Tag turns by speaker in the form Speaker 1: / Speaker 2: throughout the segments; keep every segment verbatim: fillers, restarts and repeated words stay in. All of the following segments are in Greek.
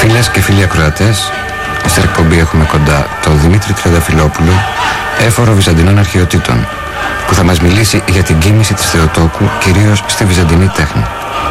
Speaker 1: Φίλες και φίλοι ακροατές, στην εκπομπή έχουμε κοντά τον Δημήτρη Τριανταφυλόπουλο, έφορο Βυζαντινών αρχαιοτήτων, που θα μας μιλήσει για την κοίμηση της Θεοτόκου, κυρίως στη βυζαντινή τέχνη.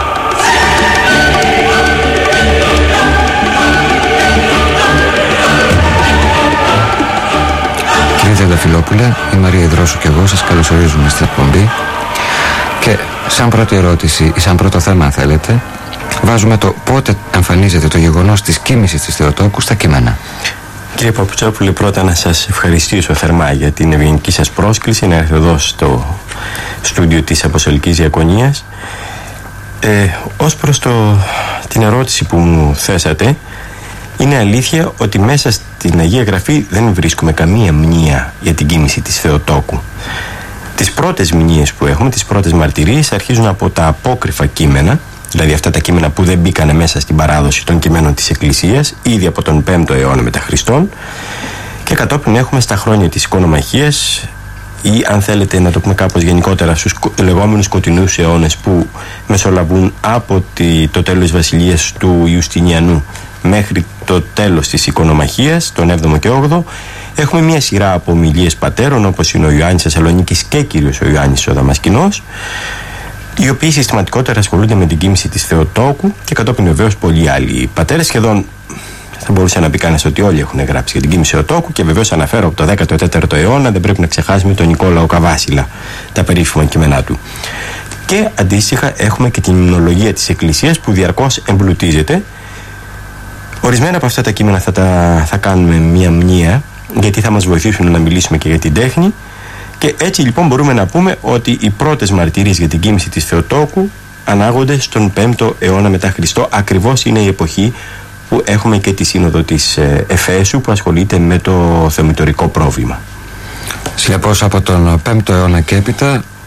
Speaker 1: Κύριε Τριανταφυλόπουλε, η Μαρία Ιδρόσου και εγώ σας καλωσορίζουμε στην εκπομπή και σαν πρώτη ερώτηση ή σαν πρώτο θέμα, αν θέλετε, βάζουμε το πότε εμφανίζεται το γεγονός της κοίμησης της Θεοτόκου στα κείμενα.
Speaker 2: Κύριε Παπουτσόπουλε, πρώτα να σας ευχαριστήσω θερμά για την ευγενική σας πρόσκληση να έρθω εδώ στο στούντιο της Αποστολικής Διακονίας. Ε, ως προς το, την ερώτηση που μου θέσατε, είναι αλήθεια ότι μέσα στην Αγία Γραφή δεν βρίσκουμε καμία μνήα για την κοίμηση της Θεοτόκου. Τις πρώτες μνήες που έχουμε, τις πρώτες μαρτυρίες, αρχίζουν από τα απόκριφα κείμενα, δηλαδή αυτά τα κείμενα που δεν μπήκανε μέσα στην παράδοση των κειμένων της Εκκλησίας, ήδη από τον πέμπτο αιώνα μετά Χριστόν, και κατόπιν έχουμε στα χρόνια της οικονομαχίας, ή αν θέλετε να το πούμε κάπως γενικότερα, στους λεγόμενους σκοτεινούς αιώνες που μεσολαβούν από το τέλος της βασιλείας του Ιουστινιανού μέχρι το τέλος της οικονομαχίας, τον έβδομο και όγδοο. Έχουμε μια σειρά από ομιλίες πατέρων, όπως είναι ο Ιωάννης Θεσσαλονίκης και κυρίως ο Ιωάννης ο Δαμασκηνός, οι οποίοι συστηματικότερα ασχολούνται με την κοίμηση της Θεοτόκου, και κατόπιν βεβαίως πολλοί άλλοι πατέρες. Σχεδόν θα μπορούσε να πει κανείς ότι όλοι έχουν γράψει για την κοίμηση Θεοτόκου, και βεβαίως αναφέρω από το δέκατο τέταρτο αιώνα, δεν πρέπει να ξεχάσουμε τον Νικόλαο Καβάσιλα, τα περίφημα κείμενά του. Και αντίστοιχα έχουμε και την υμνολογία της Εκκλησίας που διαρκώς εμπλουτίζεται. Ορισμένα από αυτά τα κείμενα θα, τα, θα κάνουμε μία μνήα, γιατί θα μας βοηθήσουν να μιλήσουμε και για την τέχνη. Και έτσι λοιπόν μπορούμε να πούμε ότι οι πρώτες μαρτυρίες για την κοίμηση της Θεοτόκου ανάγονται στον πέμπτο αιώνα μετά Χριστό. Ακριβώς είναι η εποχή που έχουμε και τη σύνοδο της Εφέσου που ασχολείται με το θεμητορικό πρόβλημα.
Speaker 1: Συνεπώς από τον πέμπτο αιώνα και έπειτα